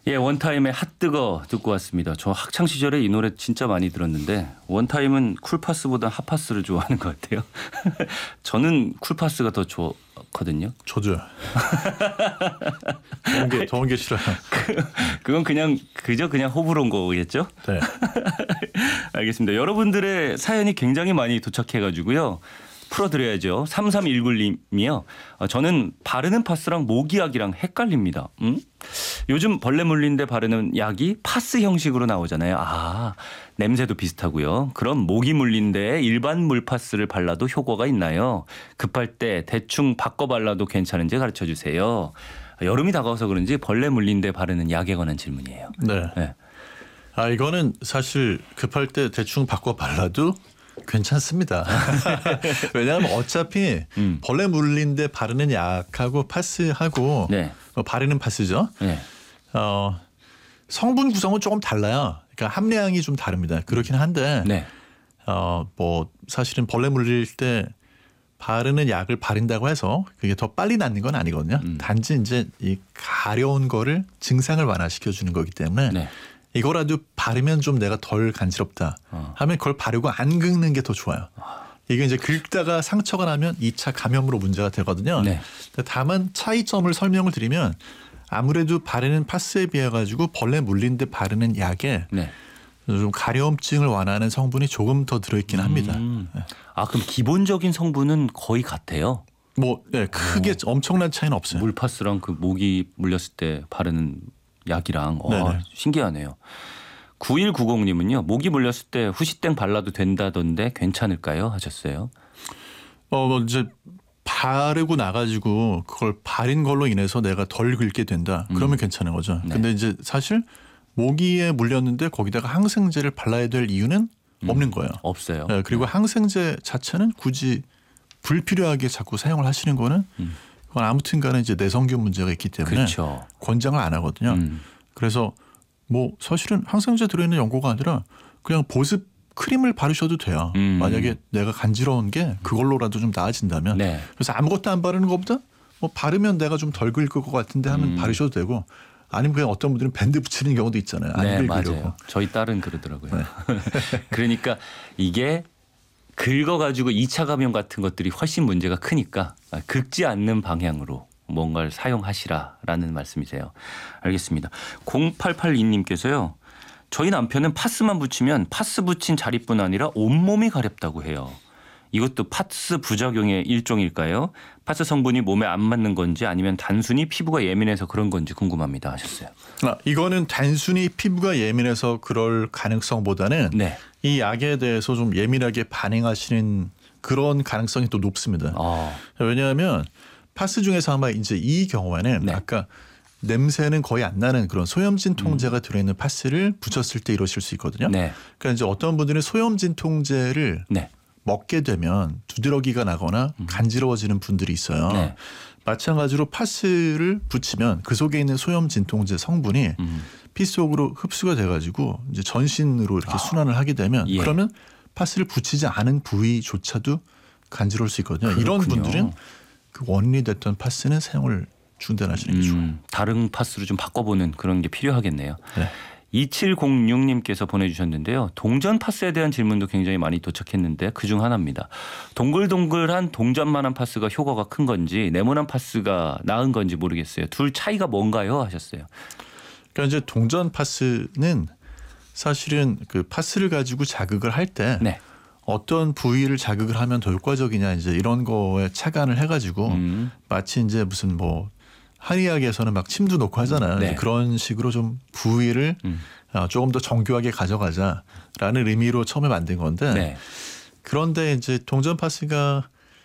예, 원타임의 핫뜨거 듣고 왔습니다. 저 학창 시절에 이 노래 진짜 많이 들었는데 원타임은 쿨파스보다 핫파스를 좋아하는 것 같아요. 저는 쿨파스가 더 좋거든요. 저도요. 더운 게 싫어요. 그건 그냥 호불호인 거겠죠? 네. 알겠습니다. 여러분들의 사연이 굉장히 많이 도착해가지고요. 풀어드려야죠. 3319님이요. 저는 바르는 파스랑 모기약이랑 헷갈립니다. 요즘 벌레 물린데 바르는 약이 파스 형식으로 나오잖아요. 아, 냄새도 비슷하고요. 그럼 모기 물린데 일반 물파스를 발라도 효과가 있나요? 급할 때 대충 바꿔 발라도 괜찮은지 가르쳐 주세요. 여름이 다가와서 그런지 벌레 물린데 바르는 약에 관한 질문이에요. 네. 네. 이거는 사실 급할 때 대충 바꿔 발라도 괜찮습니다. 왜냐하면 어차피 벌레 물린데 바르는 약하고 파스하고 네. 바르는 파스죠. 네. 성분 구성은 조금 달라요. 그러니까 함량이 좀 다릅니다. 그렇긴 한데 네. 뭐 사실은 벌레 물릴 때 바르는 약을 바른다고 해서 그게 더 빨리 낫는 건 아니거든요. 단지 이제 이 가려운 거를 증상을 완화시켜 주는 거기 때문에 네. 이거라도 바르면 좀 내가 덜 간지럽다 하면 그걸 바르고 안 긁는 게 더 좋아요. 이게 이제 긁다가 상처가 나면 2차 감염으로 문제가 되거든요. 네. 다만 차이점을 설명을 드리면 아무래도 바르는 파스에 비해 가지고 벌레 물린 데 바르는 약에 네. 좀 가려움증을 완화하는 성분이 조금 더 들어있긴 합니다. 아, 그럼 기본적인 성분은 거의 같아요? 뭐 크게 엄청난 차이는 없어요. 물파스랑 그 모기 물렸을 때 바르는 약이랑 신기하네요. 9190님은요. 모기 물렸을 때 후시땡 발라도 된다던데 괜찮을까요? 하셨어요. 뭐 이제 바르고 나가지고 그걸 바른 걸로 인해서 내가 덜 긁게 된다. 그러면 괜찮은 거죠. 네. 근데 이제 사실 모기에 물렸는데 거기다가 항생제를 발라야 될 이유는 없는 거예요. 없어요. 네, 그리고 항생제 자체는 굳이 불필요하게 자꾸 사용을 하시는 거는 그건 아무튼간에 이제 내성균 문제가 있기 때문에 그렇죠. 권장을 안 하거든요. 그래서 뭐 사실은 항생제 들어있는 연고가 아니라 그냥 보습 크림을 바르셔도 돼요. 만약에 내가 간지러운 게 그걸로라도 좀 나아진다면. 네. 그래서 아무것도 안 바르는 것보다 뭐 바르면 내가 좀 덜 긁을 것 같은데 하면 바르셔도 되고 아니면 그냥 어떤 분들은 밴드 붙이는 경우도 있잖아요. 안 네, 긁으려고. 맞아요. 저희 딸은 그러더라고요. 네. 그러니까 이게 긁어가지고 2차 감염 같은 것들이 훨씬 문제가 크니까 긁지 않는 방향으로 뭔가를 사용하시라라는 말씀이세요. 알겠습니다. 0882님께서요. 저희 남편은 파스만 붙이면 파스 붙인 자리뿐 아니라 온몸이 가렵다고 해요. 이것도 파스 부작용의 일종일까요? 파스 성분이 몸에 안 맞는 건지 아니면 단순히 피부가 예민해서 그런 건지 궁금합니다 하셨어요. 이거는 단순히 피부가 예민해서 그럴 가능성보다는 네. 이 약에 대해서 좀 예민하게 반응하시는 그런 가능성이 또 높습니다. 왜냐하면 파스 중에서 아마 이제 이 경우에는 네. 아까 냄새는 거의 안 나는 그런 소염진 통제가 들어있는 파스를 붙였을 때 이러실 수 있거든요. 네. 그러니까 이제 어떤 분들은 소염진 통제를 네. 먹게 되면 두드러기가 나거나 간지러워지는 분들이 있어요. 네. 마찬가지로 파스를 붙이면 그 속에 있는 소염 진통제 성분이 피 속으로 흡수가 돼가지고 이제 전신으로 이렇게 순환을 하게 되면 예. 그러면 파스를 붙이지 않은 부위조차도 간지러울 수 있거든요. 그렇군요. 이런 분들은 그 원인이 됐던 파스는 사용을 중단하시는 게 좋아요. 다른 파스로 좀 바꿔보는 그런 게 필요하겠네요. 네. 2706님께서 보내주셨는데요. 동전 파스에 대한 질문도 굉장히 많이 도착했는데 그중 하나입니다. 동글동글한 동전만한 파스가 효과가 큰 건지 네모난 파스가 나은 건지 모르겠어요. 둘 차이가 뭔가요? 하셨어요. 그러니까 이제 동전 파스는 사실은 그 파스를 가지고 자극을 할 때 네. 어떤 부위를 자극을 하면 더 효과적이냐 이제 이런 거에 착안을 해가지고 마치 이제 무슨 뭐 한의학에서는 막 침도 놓고 하잖아요. 네. 그런 식으로 좀 부위를 조금 더 정교하게 가져가자라는 의미로 처음에 만든 건데 네. 그런데 이제 동전 파스가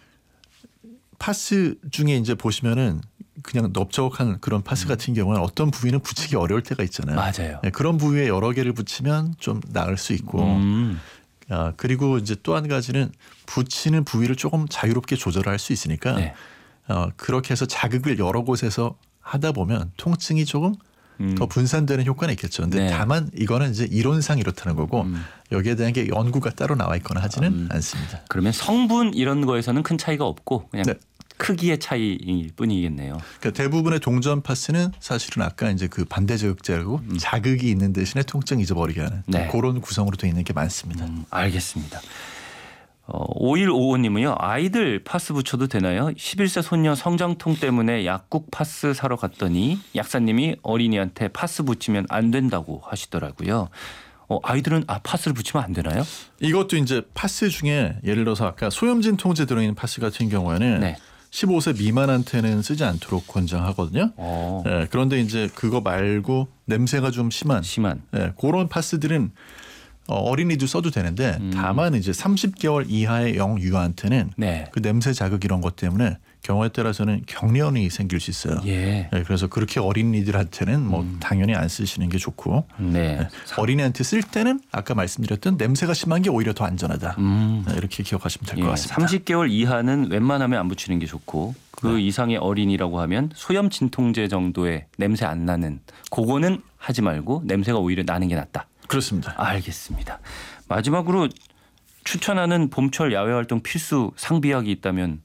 파스 중에 이제 보시면은 그냥 넓적한 그런 파스 같은 경우는 어떤 부위는 붙이기 어려울 때가 있잖아요. 맞아요. 네, 그런 부위에 여러 개를 붙이면 좀 나을 수 있고 그리고 이제 또 한 가지는 붙이는 부위를 조금 자유롭게 조절할 수 있으니까 네. 그렇게 해서 자극을 여러 곳에서 하다 보면 통증이 조금 더 분산되는 효과는 있겠죠. 근데 네. 다만 이거는 이제 이론상 이렇다는 거고 여기에 대한 게 연구가 따로 나와 있거나 하지는 않습니다. 그러면 성분 이런 거에서는 큰 차이가 없고 그냥 네. 크기의 차이일 뿐이겠네요. 그러니까 대부분의 동전 파스는 사실은 아까 이제 그 반대 자극제하고 자극이 있는 대신에 통증 잊어버리게 하는 네. 그런 구성으로 되어 있는 게 많습니다. 알겠습니다. 5155님은요. 아이들 파스 붙여도 되나요? 11세 손녀 성장통 때문에 약국 파스 사러 갔더니 약사님이 어린이한테 파스 붙이면 안 된다고 하시더라고요. 아이들은 파스를 붙이면 안 되나요? 이것도 이제 파스 중에 예를 들어서 아까 소염진 통제 들어있는 파스 같은 경우에는 네. 15세 미만한테는 쓰지 않도록 권장하거든요. 예, 그런데 이제 그거 말고 냄새가 좀 심한 예, 그런 파스들은 어린이도 써도 되는데 다만 이제 30개월 이하의 영유아한테는 네. 그 냄새 자극 이런 것 때문에 경우에 따라서는 경련이 생길 수 있어요. 예. 예, 그래서 그렇게 어린이들한테는 뭐 당연히 안 쓰시는 게 좋고 네. 예, 어린이한테 쓸 때는 아까 말씀드렸던 냄새가 심한 게 오히려 더 안전하다. 예, 이렇게 기억하시면 될 것 같습니다. 30개월 이하는 웬만하면 안 붙이는 게 좋고 그 이상의 어린이라고 하면 소염 진통제 정도의 냄새 안 나는 그거는 하지 말고 냄새가 오히려 나는 게 낫다. 그렇습니다. 알겠습니다. 마지막으로 추천하는 봄철 야외 활동 필수 상비약이 있다면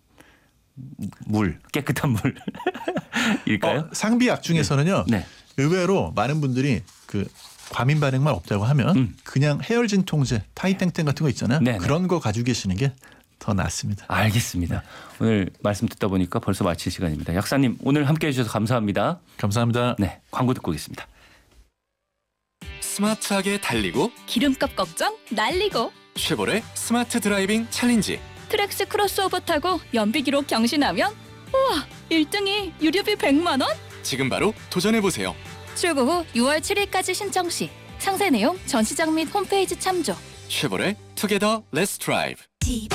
깨끗한 물일까요? 상비약 중에서는요. 네. 의외로 많은 분들이 그 과민 반응만 없다고 하면 그냥 해열 진통제 타이땡땡 같은 거 있잖아요. 네네. 그런 거 가지고 계시는 게 더 낫습니다. 알겠습니다. 오늘 말씀 듣다 보니까 벌써 마칠 시간입니다. 약사님 오늘 함께해 주셔서 감사합니다. 감사합니다. 네, 광고 듣고 오겠습니다. 스마트하게 달리고 기름값 걱정 날리고 쉐보레 스마트 드라이빙 챌린지 트랙스 크로스오버 타고 연비 기록 경신하면 우와 1등이 유료비 100만 원? 지금 바로 도전해보세요. 출고 후 6월 7일까지 신청 시 상세 내용 전시장 및 홈페이지 참조. 쉐보레 투게더 렛츠 드라이브.